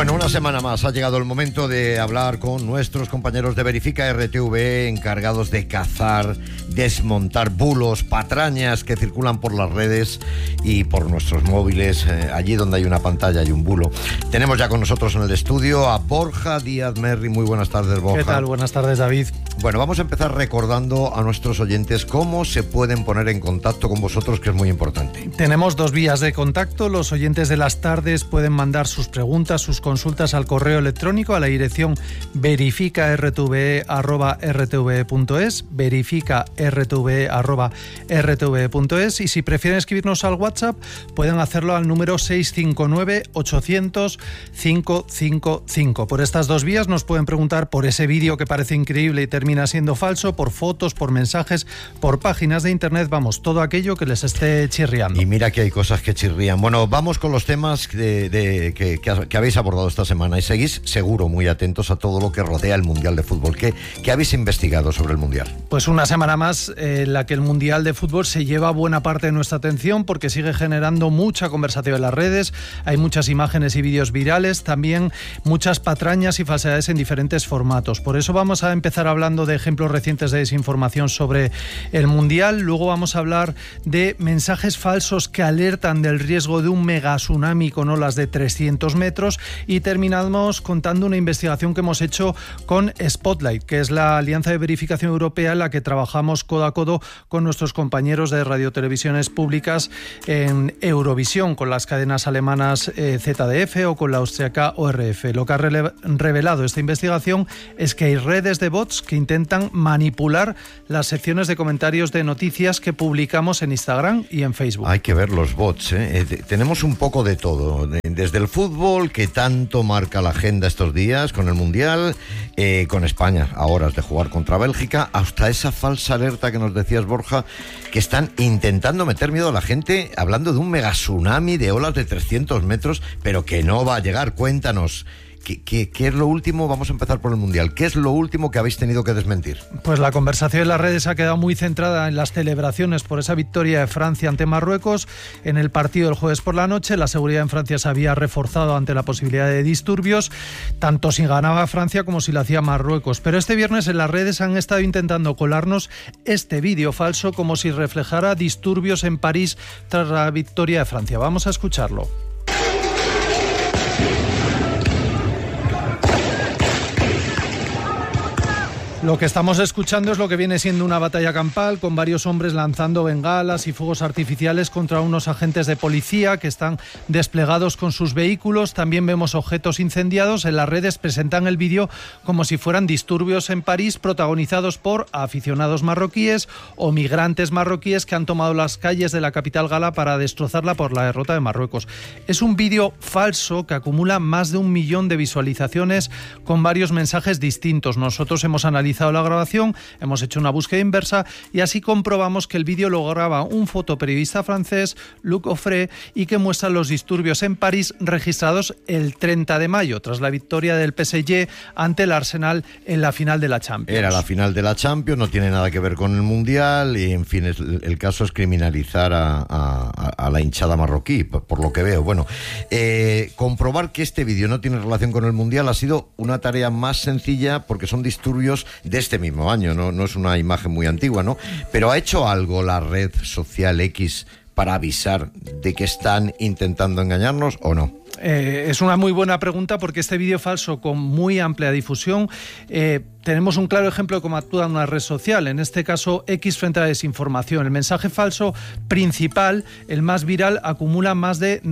Bueno, una semana más ha llegado el momento de hablar con nuestros compañeros de Verifica RTV, encargados de cazar, desmontar bulos, patrañas que circulan por las redes y por nuestros móviles. Allí donde hay una pantalla hay un bulo. Tenemos ya con nosotros en el estudio a Borja Díaz Merri. Muy buenas tardes, Borja. ¿Qué tal? Buenas tardes, David. Bueno, vamos a empezar recordando a nuestros oyentes cómo se pueden poner en contacto con vosotros, que es muy importante. Tenemos 2 vías de contacto. Los oyentes de las tardes pueden mandar sus preguntas, sus consultas al correo electrónico a la dirección verificartve@rtve.es, verificartve@rtve.es, y si prefieren escribirnos al WhatsApp pueden hacerlo al número 659 800 555. Por estas 2 vías nos pueden preguntar por ese vídeo que parece increíble y termina siendo falso, por fotos, por mensajes, por páginas de internet, vamos, todo aquello que les esté chirriando. Y mira que hay cosas que chirrían. Bueno, vamos con los temas que habéis abordado esta semana, y seguís seguro muy atentos a todo lo que rodea el Mundial de Fútbol. ¿Qué habéis investigado sobre el Mundial? Pues una semana más en la que el Mundial de Fútbol se lleva buena parte de nuestra atención, porque sigue generando mucha conversación en las redes. Hay muchas imágenes y vídeos virales, también muchas patrañas y falsedades en diferentes formatos. Por eso vamos a empezar hablando de ejemplos recientes de desinformación sobre el Mundial. Luego vamos a hablar de mensajes falsos que alertan del riesgo de un mega tsunami con olas de 300 metros. Y terminamos contando una investigación que hemos hecho con Spotlight, que es la alianza de verificación europea en la que trabajamos codo a codo con nuestros compañeros de radiotelevisiones públicas en Eurovisión, con las cadenas alemanas ZDF o con la austriaca ORF. Lo que ha revelado esta investigación es que hay redes de bots que intentan manipular las secciones de comentarios de noticias que publicamos en Instagram y en Facebook. Hay que ver los bots, ¿eh? Tenemos un poco de todo, desde el fútbol, que tanto marca la agenda estos días con el Mundial, con España a horas de jugar contra Bélgica, hasta esa falsa alerta que nos decías, Borja, que están intentando meter miedo a la gente hablando de un mega tsunami de olas de 300 metros, pero que no va a llegar. Cuéntanos. ¿Qué es lo último? Vamos a empezar por el Mundial. ¿Qué es lo último que habéis tenido que desmentir? Pues la conversación en las redes ha quedado muy centrada en las celebraciones por esa victoria de Francia ante Marruecos. En el partido del jueves por la noche, la seguridad en Francia se había reforzado ante la posibilidad de disturbios, tanto si ganaba Francia como si lo hacía Marruecos. Pero este viernes en las redes han estado intentando colarnos este vídeo falso como si reflejara disturbios en París tras la victoria de Francia. Vamos a escucharlo. Lo que estamos escuchando es lo que viene siendo una batalla campal, con varios hombres lanzando bengalas y fuegos artificiales contra unos agentes de policía que están desplegados con sus vehículos. También vemos objetos incendiados. En las redes presentan el vídeo como si fueran disturbios en París protagonizados por aficionados marroquíes o migrantes marroquíes que han tomado las calles de la capital gala para destrozarla por la derrota de Marruecos. Es un vídeo falso que acumula más de 1 millón de visualizaciones con varios mensajes distintos. Nosotros hemos analizado la grabación, hemos hecho una búsqueda inversa y así comprobamos que el vídeo lo graba un fotoperiodista francés, Luc Offray, y que muestra los disturbios en París registrados el 30 de mayo, tras la victoria del PSG ante el Arsenal en la final de la Champions. Era la final de la Champions, no tiene nada que ver con el Mundial y, en fin, el caso es criminalizar a la hinchada marroquí, por lo que veo. Bueno, comprobar que este vídeo no tiene relación con el Mundial ha sido una tarea más sencilla porque son disturbios de este mismo año, no es una imagen muy antigua, ¿no? Pero ¿ha hecho algo la red social X para avisar de que están intentando engañarnos o no? Es una muy buena pregunta, porque este vídeo falso con muy amplia difusión, tenemos un claro ejemplo de cómo actúa una red social, en este caso X frente a la desinformación. El mensaje falso principal, el más viral, acumula más de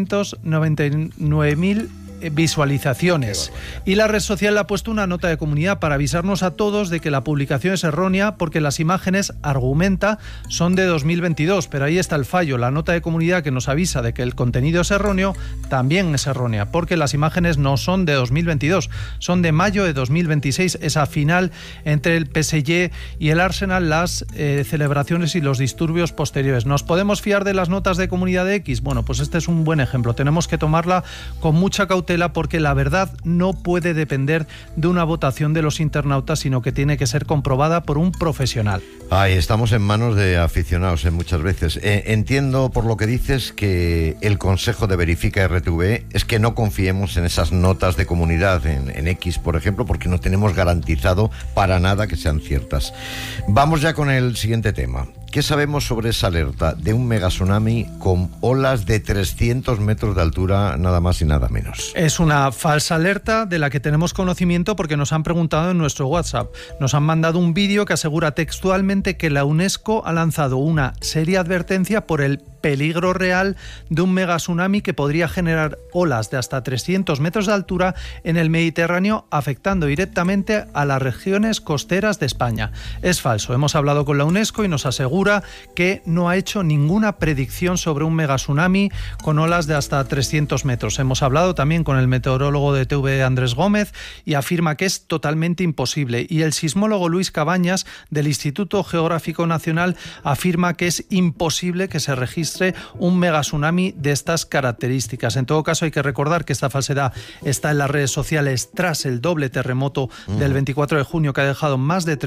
999.000 visualizaciones. Y la red social ha puesto una nota de comunidad para avisarnos a todos de que la publicación es errónea porque las imágenes, argumenta, son de 2022. Pero ahí está el fallo. La nota de comunidad que nos avisa de que el contenido es erróneo también es errónea, porque las imágenes no son de 2022, son de mayo de 2026. Esa final entre el PSG y el Arsenal, las celebraciones y los disturbios posteriores. ¿Nos podemos fiar de las notas de comunidad de X? Bueno, pues este es un buen ejemplo. Tenemos que tomarla con mucha cautela cautela, porque la verdad no puede depender de una votación de los internautas, sino que tiene que ser comprobada por un profesional. Ay, estamos en manos de aficionados muchas veces. Entiendo por lo que dices que el consejo de Verifica RTV es que no confiemos en esas notas de comunidad en X, por ejemplo, porque no tenemos garantizado para nada que sean ciertas. Vamos ya con el siguiente tema. ¿Qué sabemos sobre esa alerta de un megatsunami con olas de 300 metros de altura, nada más y nada menos? Es una falsa alerta de la que tenemos conocimiento porque nos han preguntado en nuestro WhatsApp. Nos han mandado un vídeo que asegura textualmente que la UNESCO ha lanzado una seria advertencia por el peligro real de un megatsunami que podría generar olas de hasta 300 metros de altura en el Mediterráneo, afectando directamente a las regiones costeras de España. Es falso. Hemos hablado con la UNESCO y nos asegura que no ha hecho ninguna predicción sobre un megatsunami con olas de hasta 300 metros. Hemos hablado también con el meteorólogo de TV, Andrés Gómez, y afirma que es totalmente imposible. Y el sismólogo Luis Cabañas, del Instituto Geográfico Nacional, afirma que es imposible que se registre un megatsunami de estas características. En todo caso, hay que recordar que esta falsedad está en las redes sociales tras el doble terremoto del 24 de junio que ha dejado más de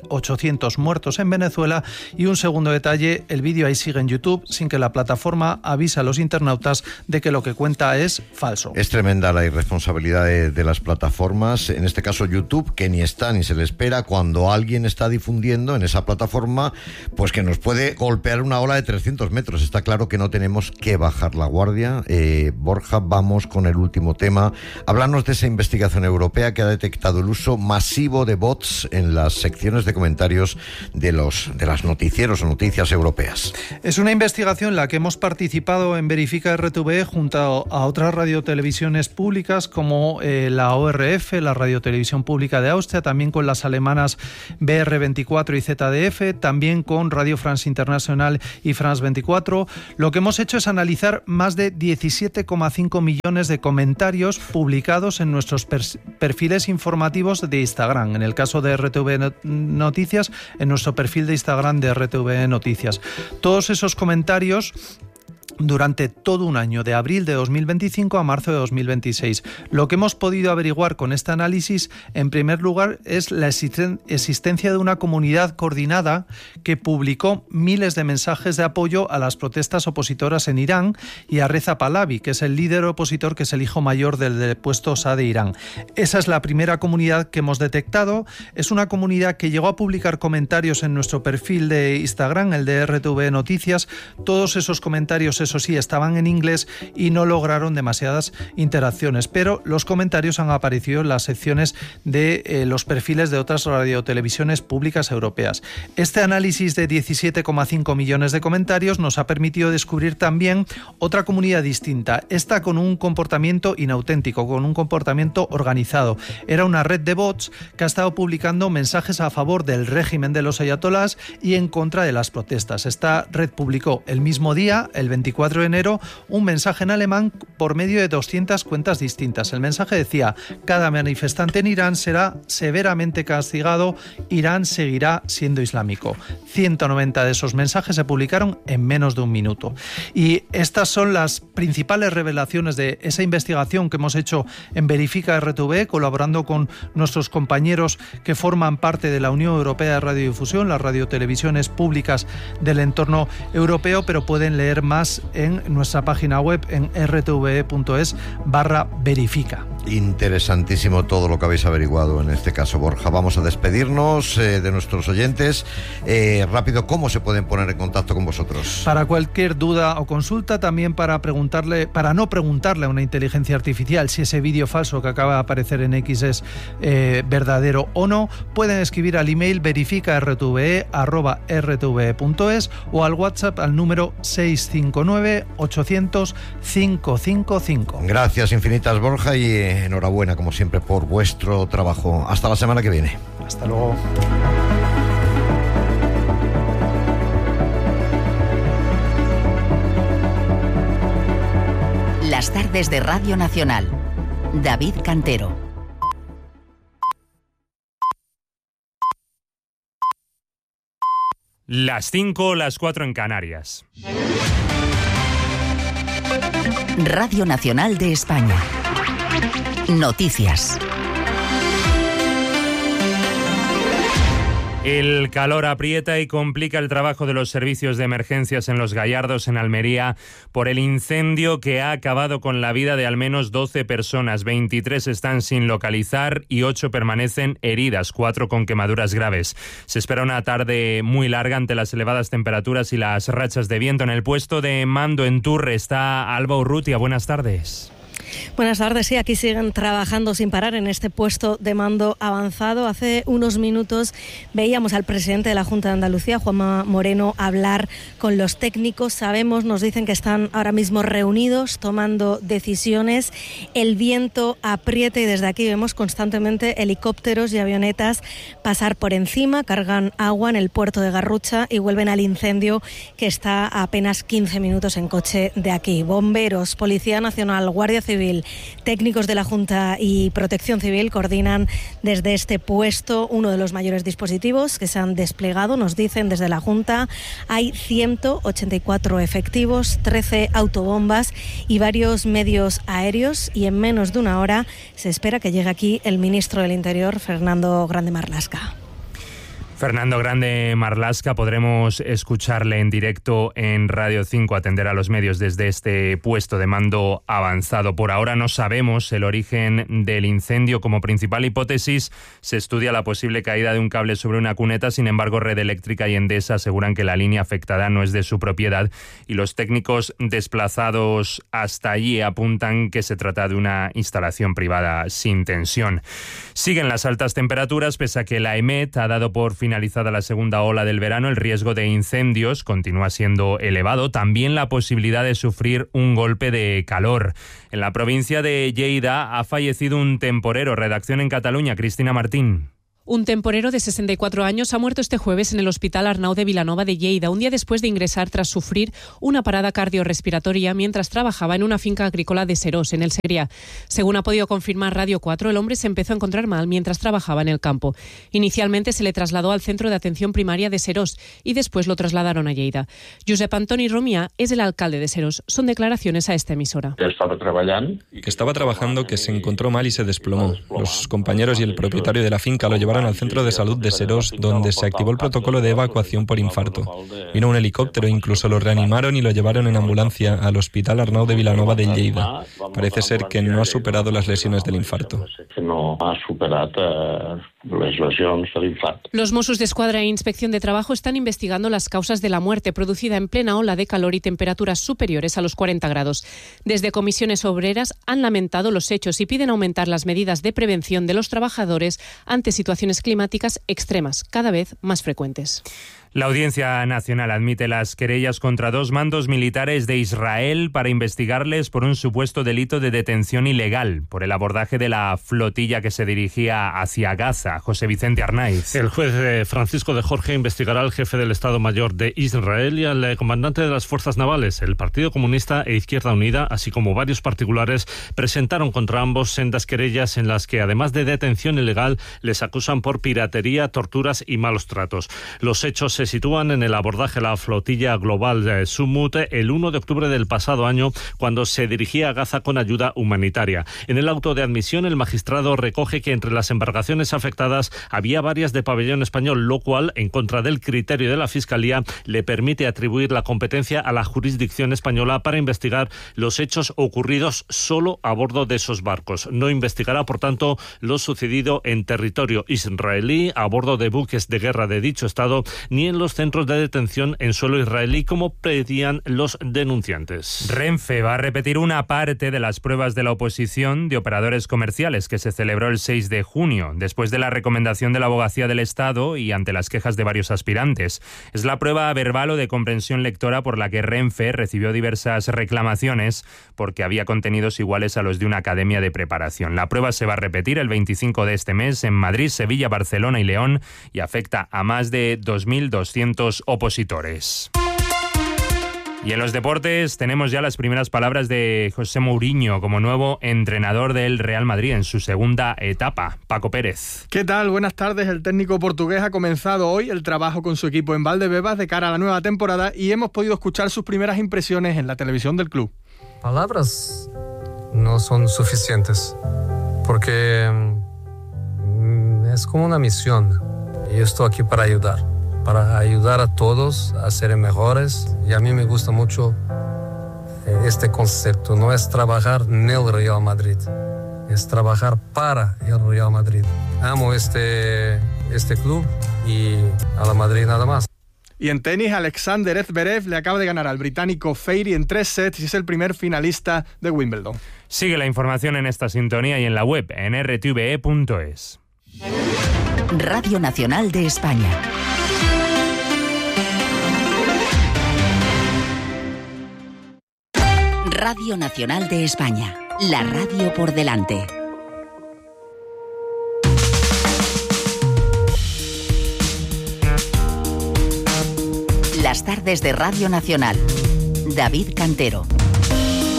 3.800 muertos en Venezuela. Y un segundo detalle, el vídeo ahí sigue en YouTube sin que la plataforma avise a los internautas de que lo que cuenta es falso. Es tremenda la irresponsabilidad de las plataformas, en este caso YouTube, que ni está ni se le espera cuando alguien está difundiendo en esa plataforma, pues que nos puede golpear una ola de 300 metros. Está claro que no tenemos que bajar la guardia. Borja, vamos con el último tema. Háblanos de esa investigación europea que ha detectado el uso masivo de bots en las secciones de comentarios de las noticieros o noticias europeas. Es una investigación en la que hemos participado en Verifica RTV junto a otras radiotelevisiones públicas como la ORF, la Radiotelevisión Pública de Austria, también con las alemanas BR24 y ZDF, también con Radio France International y France 24. Lo que hemos hecho es analizar más de 17,5 millones de comentarios publicados en nuestros perfiles informativos de Instagram. En el caso de RTV Noticias, en nuestro perfil de Instagram de RTV Noticias. Todos esos comentarios durante todo un año, de abril de 2025 a marzo de 2026. Lo que hemos podido averiguar con este análisis, en primer lugar, es la existencia de una comunidad coordinada que publicó miles de mensajes de apoyo a las protestas opositoras en Irán y a Reza Pahlavi, que es el líder opositor, que es el hijo mayor del depuesto Shah de Irán. Esa es la primera comunidad que hemos detectado. Es una comunidad que llegó a publicar comentarios en nuestro perfil de Instagram, el de RTV Noticias. Todos esos comentarios, eso sí, estaban en inglés y no lograron demasiadas interacciones, pero los comentarios han aparecido en las secciones de los perfiles de otras radiotelevisiones públicas europeas. Este análisis de 17,5 millones de comentarios nos ha permitido descubrir también otra comunidad distinta, esta con un comportamiento inauténtico, con un comportamiento organizado. Era una red de bots que ha estado publicando mensajes a favor del régimen de los ayatolás y en contra de las protestas. Esta red publicó el mismo día, el 24 de enero, un mensaje en alemán por medio de 200 cuentas distintas. El mensaje decía: cada manifestante en Irán será severamente castigado, Irán seguirá siendo islámico. 190 de esos mensajes se publicaron en menos de un minuto. Y estas son las principales revelaciones de esa investigación que hemos hecho en Verifica RTV, colaborando con nuestros compañeros que forman parte de la Unión Europea de Radiodifusión, las radiotelevisiones públicas del entorno europeo, pero pueden leer más en nuestra página web en rtve.es/verifica. Interesantísimo todo lo que habéis averiguado en este caso, Borja. Vamos a despedirnos de nuestros oyentes. Rápido, ¿cómo se pueden poner en contacto con vosotros? Para cualquier duda o consulta, también para no preguntarle a una inteligencia artificial si ese vídeo falso que acaba de aparecer en X es verdadero o no, pueden escribir al email verificartve@rtve.es o al WhatsApp al número 659-800-555. Gracias infinitas, Borja, y enhorabuena, como siempre, por vuestro trabajo. Hasta la semana que viene. Hasta luego. Las tardes de Radio Nacional. David Cantero. Las 5, las 4 en Canarias. Radio Nacional de España. Noticias. El calor aprieta y complica el trabajo de los servicios de emergencias en Los Gallardos, en Almería, por el incendio que ha acabado con la vida de al menos 12 personas. 23 están sin localizar y 8 permanecen heridas, 4 con quemaduras graves. Se espera una tarde muy larga ante las elevadas temperaturas y las rachas de viento. En el puesto de mando en Turre está Alba Urrutia. Buenas tardes. Buenas tardes, sí, aquí siguen trabajando sin parar en este puesto de mando avanzado. Hace unos minutos veíamos al presidente de la Junta de Andalucía, Juanma Moreno, hablar con los técnicos. Sabemos, nos dicen que están ahora mismo reunidos tomando decisiones. El viento aprieta y desde aquí vemos constantemente helicópteros y avionetas pasar por encima, cargan agua en el puerto de Garrucha y vuelven al incendio que está a apenas 15 minutos en coche de aquí. Bomberos, Policía Nacional, Guardia Civil, técnicos de la Junta y Protección Civil coordinan desde este puesto uno de los mayores dispositivos que se han desplegado. Nos dicen desde la Junta hay 184 efectivos, 13 autobombas y varios medios aéreos, y en menos de una hora se espera que llegue aquí el ministro del Interior, Fernando Grande Marlaska. Fernando Grande Marlaska, podremos escucharle en directo en Radio 5, atender a los medios desde este puesto de mando avanzado. Por ahora no sabemos el origen del incendio. Como principal hipótesis se estudia la posible caída de un cable sobre una cuneta. Sin embargo, Red Eléctrica y Endesa aseguran que la línea afectada no es de su propiedad y los técnicos desplazados hasta allí apuntan que se trata de una instalación privada sin tensión. Siguen las altas temperaturas, pese a que la EMET ha dado por finalizada la segunda ola del verano. El riesgo de incendios continúa siendo elevado. También la posibilidad de sufrir un golpe de calor. En la provincia de Lleida ha fallecido un temporero. Redacción en Cataluña, Cristina Martín. Un temporero de 64 años ha muerto este jueves en el Hospital Arnau de Vilanova de Lleida, un día después de ingresar tras sufrir una parada cardiorrespiratoria mientras trabajaba en una finca agrícola de Serós, en el Segrià. Según ha podido confirmar Radio 4, el hombre se empezó a encontrar mal mientras trabajaba en el campo. Inicialmente se le trasladó al Centro de Atención Primaria de Serós y después lo trasladaron a Lleida. Josep Antoni Romià es el alcalde de Serós. Son declaraciones a esta emisora. Estaba trabajando, que se encontró mal y se desplomó. Los compañeros y el propietario de la finca lo llevaron al centro de salud de Serós, donde se activó el protocolo de evacuación por infarto. Vino un helicóptero, incluso lo reanimaron y lo llevaron en ambulancia al Hospital Arnau de Vilanova de Lleida. Parece ser que no ha superado las lesiones del infarto. Los Mossos d'Esquadra e Inspección de Trabajo están investigando las causas de la muerte producida en plena ola de calor y temperaturas superiores a los 40 grados. Desde comisiones obreras han lamentado los hechos y piden aumentar las medidas de prevención de los trabajadores ante situaciones climáticas extremas, cada vez más frecuentes. La Audiencia Nacional admite las querellas contra 2 mandos militares de Israel para investigarles por un supuesto delito de detención ilegal por el abordaje de la flotilla que se dirigía hacia Gaza. José Vicente Arnaiz. El juez Francisco de Jorge investigará al jefe del Estado Mayor de Israel y al comandante de las Fuerzas Navales. El Partido Comunista e Izquierda Unida, así como varios particulares, presentaron contra ambos sendas querellas en las que, además de detención ilegal, les acusan por piratería, torturas y malos tratos. Los hechos se sitúan en el abordaje de la flotilla global de Sumut el 1 de octubre del pasado año, cuando se dirigía a Gaza con ayuda humanitaria. En el auto de admisión, el magistrado recoge que entre las embarcaciones afectadas había varias de pabellón español, lo cual, en contra del criterio de la Fiscalía, le permite atribuir la competencia a la jurisdicción española para investigar los hechos ocurridos solo a bordo de esos barcos. No investigará, por tanto, lo sucedido en territorio israelí, a bordo de buques de guerra de dicho Estado, ni en los centros de detención en suelo israelí, como pedían los denunciantes. Renfe va a repetir una parte de las pruebas de la oposición de operadores comerciales que se celebró el 6 de junio, después de la recomendación de la Abogacía del Estado y ante las quejas de varios aspirantes. Es la prueba verbal o de comprensión lectora por la que Renfe recibió diversas reclamaciones porque había contenidos iguales a los de una academia de preparación. La prueba se va a repetir el 25 de este mes en Madrid, Sevilla, Barcelona y León y afecta a más de 2.200 opositores. Y en los deportes tenemos ya las primeras palabras de José Mourinho como nuevo entrenador del Real Madrid en su segunda etapa. Paco Pérez. ¿Qué tal? Buenas tardes. El técnico portugués ha comenzado hoy el trabajo con su equipo en Valdebebas de cara a la nueva temporada y hemos podido escuchar sus primeras impresiones en la televisión del club. Palabras no son suficientes, porque es como una misión. Yo estoy aquí para ayudar a todos a ser mejores, y a mí me gusta mucho este concepto. No es trabajar en el Real Madrid, es trabajar para el Real Madrid. Amo este club y a la Madrid nada más. Y en tenis, Alexander Zverev le acaba de ganar al británico Feiry en 3 sets y es el primer finalista de Wimbledon. Sigue la información en esta sintonía y en la web en rtve.es. Radio Nacional de España. Radio Nacional de España. La radio por delante. Las tardes de Radio Nacional. David Cantero.